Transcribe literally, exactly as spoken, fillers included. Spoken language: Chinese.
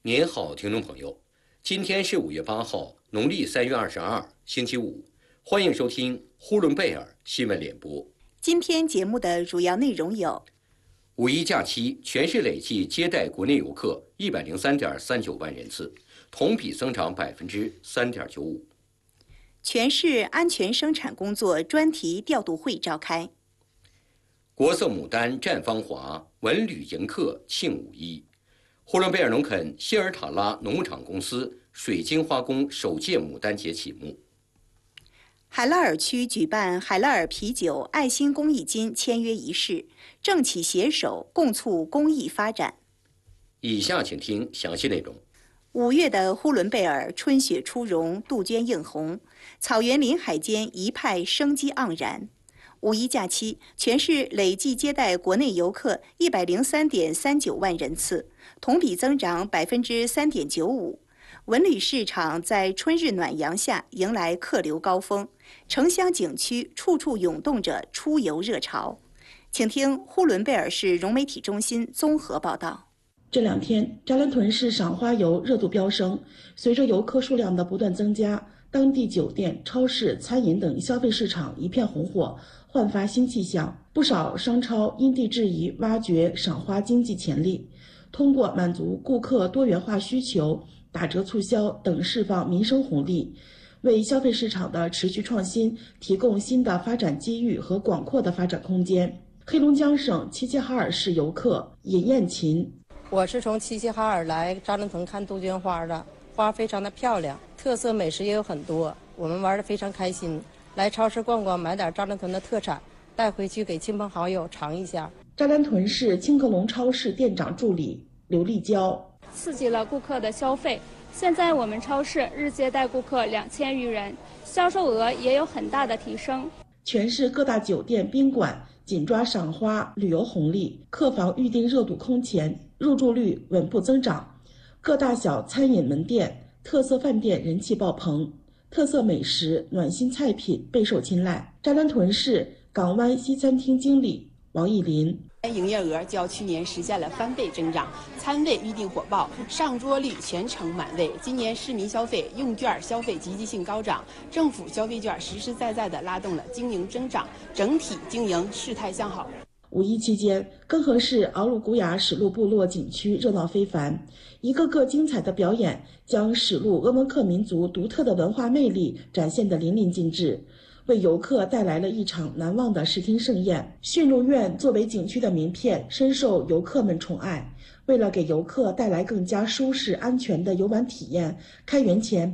您好，听众朋友，今天是五月八号，农历三月二十二，星期五，欢迎收听呼伦贝尔新闻联播。 今天节目的主要内容有： 五一假期全市累计接待国内游客一百零三点三九万人次，同比增长百分之三点九五。 全市安全生产工作专题调度会召开。 国色牡丹绽芳华，文旅迎客庆五一。呼伦贝尔农垦希尔塔拉农牧场公司水晶花宫首届牡丹节启幕。 海拉尔区举办海拉尔啤酒爱心公益金签约仪式，政企携手共促公益发展。 以下请听详细内容。 五月的呼伦贝尔春雪初融，杜鹃映红，草原林海间一派生机盎然。五一假期，全市累计接待国内游客一百零三点三九万人次，同比增长百分之三点九五。文旅市场在春日暖阳下迎来客流高峰，城乡景区处处涌动着出游热潮。请听呼伦贝尔市融媒体中心综合报道。 这两天，扎兰屯市赏花游热度飙升，随着游客数量的不断增加，当地酒店、超市、餐饮等消费市场一片红火，焕发新气象。不少商超因地制宜挖掘赏花经济潜力，通过满足顾客多元化需求、打折促销等释放民生红利，为消费市场的持续创新提供新的发展机遇和广阔的发展空间。黑龙江省齐齐哈尔市游客尹艳琴： 我是从齐齐哈尔来扎兰屯看杜鹃花的，花非常的漂亮，特色美食也有很多，我们玩得非常开心。来超市逛逛，买点扎兰屯的特产，带回去给亲朋好友尝一下。 扎兰屯市青阁龙超市店长助理刘丽娇： 刺激了顾客的消费，现在我们超市日接待顾客两千余人，销售额也有很大的提升。 全市各大酒店宾馆紧抓赏花旅游红利，客房预订热度空前，入住率稳步增长。各大小餐饮门店、特色饭店人气爆棚，特色美食、暖心菜品备受青睐。扎兰屯市港湾西餐厅经理王艺林： 营业额较去年实现了翻倍增长，餐位预订火爆，上桌率全程满位。今年市民消费用券消费积极性高涨，政府消费券实实在在地拉动了经营增长，整体经营事态向好。 五一期间，根河市敖鲁古雅史路部落景区热闹非凡，一个个精彩的表演将史路鄂温克民族独特的文化魅力展现得淋漓尽致，为游客带来了一场难忘的视听盛宴。驯鹿苑作为景区的名片，深受游客们宠爱。为了给游客带来更加舒适安全的游玩体验，开园前